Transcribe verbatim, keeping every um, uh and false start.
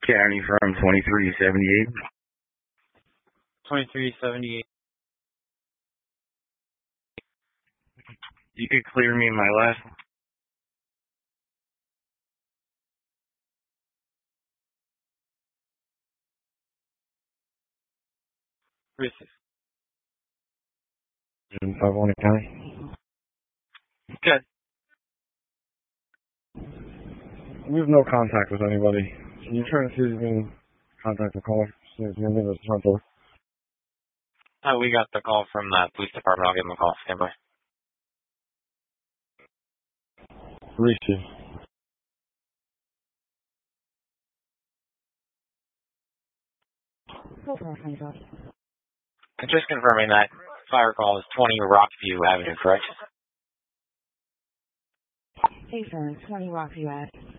County from twenty-three seventy-eight. twenty-three seventy-eight. You could clear me my last. In Pavonia County. Good. We have no contact with anybody. Can you try to see if you can contact the caller? See if you can leave us the front door. Oh, we got the call from the police department. I'll give them a call. Stand by. Receive. I'm just confirming that fire call is twenty Rockview Avenue, correct? Hey, sir, it's twenty Rockview Ave.